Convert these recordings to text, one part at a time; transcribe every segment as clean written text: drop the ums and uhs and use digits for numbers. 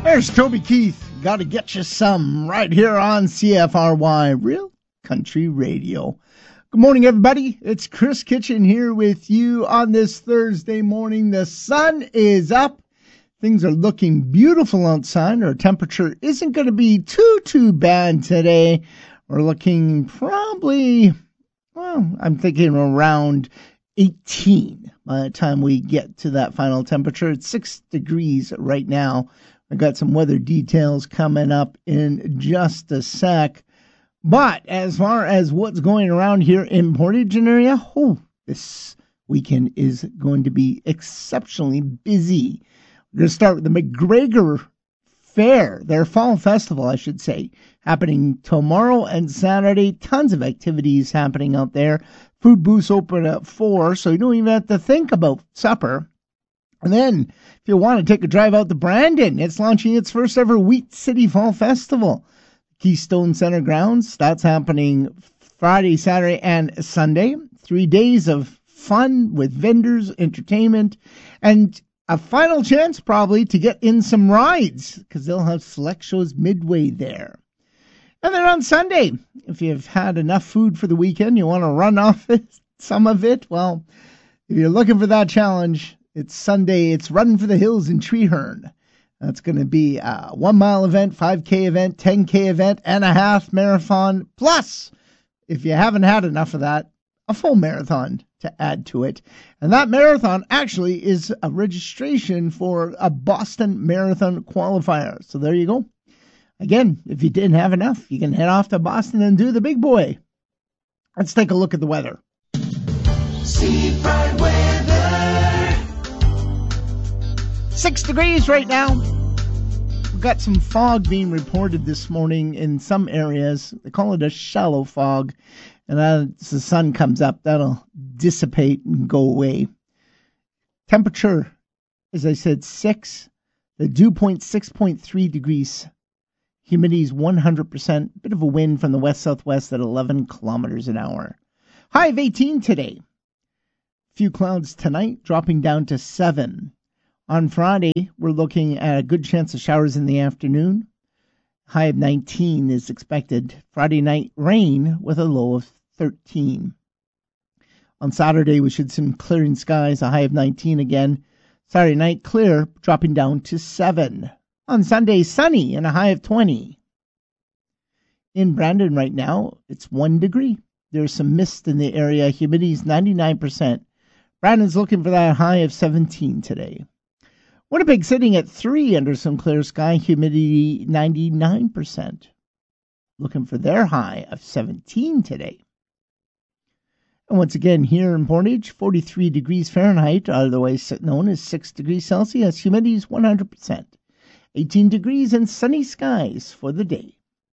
There's Toby Keith. Gotta get you some right here on CFRY, Real Country Radio. Good morning, everybody. It's Chris Kitchen here with you on this Thursday morning. The sun is up. Things are looking beautiful outside. Our temperature isn't going to be too bad today. We're looking probably, well, I'm thinking around 18 by the time we get to that final temperature. It's 6 degrees right now. I got some weather details coming up in just a sec. But as far as what's going around here in Portage area, this weekend is going to be exceptionally busy. We're going to start with the McGregor Fair, their fall festival, I should say, happening tomorrow and Saturday. Tons of activities happening out there. Food booths open at 4, so you don't even have to think about supper. And then, if you want to take a drive out to Brandon, it's launching its first ever Wheat City Fall Festival. Keystone Center grounds, that's happening Friday, Saturday, and Sunday. 3 days of fun with vendors, entertainment, and a final chance probably to get in some rides, because they'll have select shows midway there. And then on Sunday, if you've had enough food for the weekend, you want to run off some of it, well, if you're looking for that challenge, it's Sunday. It's Run for the Hills in Treeherne. That's going to be a 1 mile event, 5K event, 10K event, and a half marathon. Plus, if you haven't had enough of that, a full marathon to add to it. And that marathon actually is a registration for a Boston Marathon qualifier. So there you go. Again, if you didn't have enough, you can head off to Boston and do the big boy. Let's take a look at the weather. Seafront weather. 6 degrees right now. We've got some fog being reported this morning in some areas. They call it a shallow fog. And as the sun comes up, that'll dissipate and go away. Temperature, as I said, 6. The dew point, 6.3 degrees. Humidity's 100%. Bit of a wind from the west-southwest at 11 kilometers an hour. High of 18 today. Few clouds tonight, dropping down to 7. On Friday, we're looking at a good chance of showers in the afternoon. High of 19 is expected. Friday night, rain with a low of 13. On Saturday, we should see some clearing skies, a high of 19 again. Saturday night, clear, dropping down to 7. On Sunday, sunny and a high of 20. In Brandon right now, it's 1 degree. There's some mist in the area. Humidity's 99%. Brandon's looking for that high of 17 today. Winnipeg sitting at 3 under some clear sky, humidity 99%. Looking for their high of 17 today. And once again, here in Portage, 43 degrees Fahrenheit, otherwise known as 6 degrees Celsius, humidity is 100%. 18 degrees and sunny skies for the day.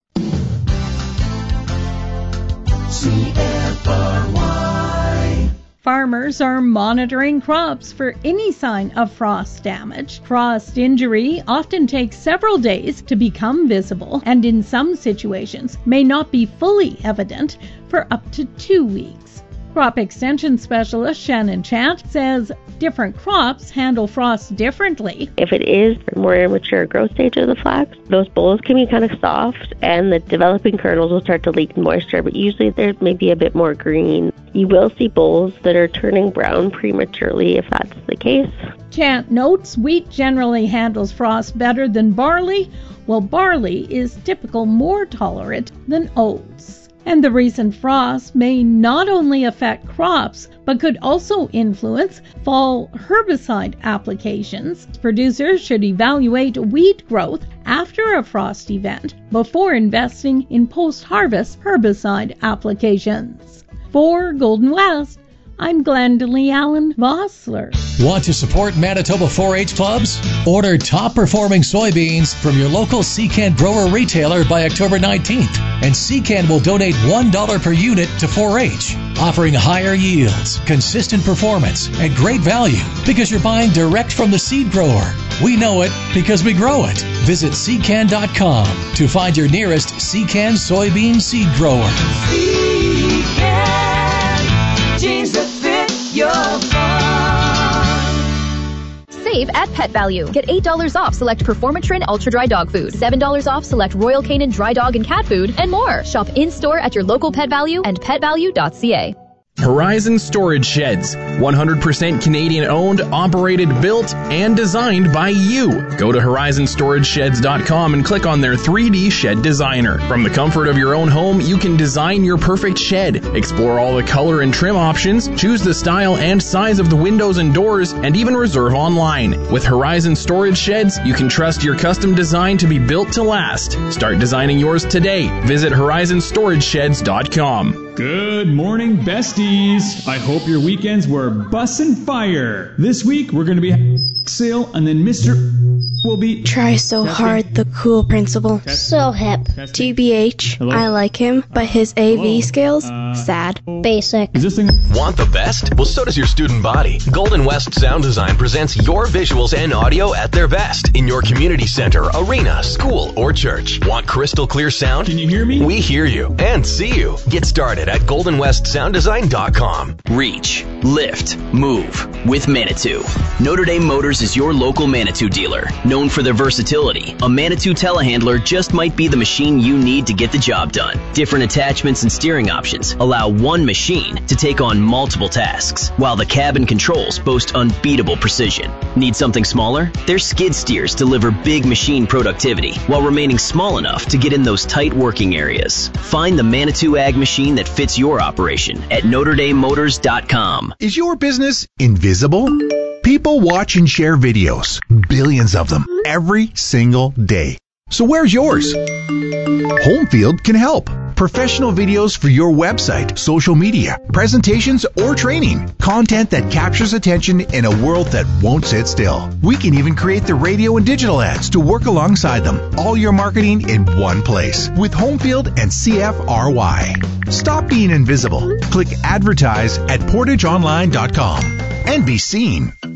CFRY. Farmers are monitoring crops for any sign of frost damage. Frost injury often takes several days to become visible, and in some situations may not be fully evident for up to 2 weeks. Crop Extension Specialist Shannon Chant says different crops handle frost differently. If it is more immature growth stage of the flax, those bolls can be kind of soft and the developing kernels will start to leak moisture, but usually there may be a bit more green. You will see bolls that are turning brown prematurely if that's the case. Chant notes wheat generally handles frost better than barley, while barley is typically more tolerant than oats. And the recent frost may not only affect crops, but could also influence fall herbicide applications. Producers should evaluate wheat growth after a frost event before investing in post-harvest herbicide applications. For Golden West, I'm Glendalee Allen Vossler. Want to support Manitoba 4-H clubs? Order top-performing soybeans from your local Secan grower retailer by October 19th, and Secan will donate $1 per unit to 4-H, offering higher yields, consistent performance, and great value because you're buying direct from the seed grower. We know it because we grow it. Visit Secan.com to find your nearest Secan soybean seed grower. Secan, jeans that fit your farm. save at Pet Value. Get $8 off select Performatrin Ultra Dry Dog Food, $7 off select Royal Canin Dry Dog and Cat Food, and more. Shop in-store at your local Pet Value and petvalue.ca. Horizon Storage Sheds, 100% Canadian owned, operated, built, and designed by you. Go to horizonstoragesheds.com and click on their 3D shed designer. From the comfort of your own home, you can design your perfect shed. Explore all the color and trim options, choose the style and size of the windows and doors, and even reserve online. With Horizon Storage Sheds, you can trust your custom design to be built to last. Start designing yours today. Visit horizonstoragesheds.com. Good morning, besties. I hope your weekends were bussin' fire. This week, we're going to be sale, and then Mr. will be... Try so hard, the cool principal. So hip. TBH, Hello? I like him, but his AV skills, sad. Basic. Is this thing... Want the best? Well, so does your student body. Golden West Sound Design presents your visuals and audio at their best in your community center, arena, school, or church. Want crystal clear sound? Can you hear me? We hear you and see you. Get started at goldenwestsounddesign.com. Reach, lift, move with Manitou. Notre Dame Motors is your local Manitou dealer. Known for their versatility, a Manitou telehandler just might be the machine you need to get the job done. Different attachments and steering options allow one machine to take on multiple tasks, while the cabin controls boast unbeatable precision. Need something smaller? Their skid steers deliver big machine productivity while remaining small enough to get in those tight working areas. Find the Manitou Ag machine that fits your operation at NotreDameMotors.com. Is your business invisible? People watch and share videos, billions of them, every single day. So where's yours? Homefield can help. Professional videos for your website, social media, presentations, or training. Content that captures attention in a world that won't sit still. We can even create the radio and digital ads to work alongside them. All your marketing in one place with Homefield and CFRY. Stop being invisible. Click advertise at portageonline.com and be seen.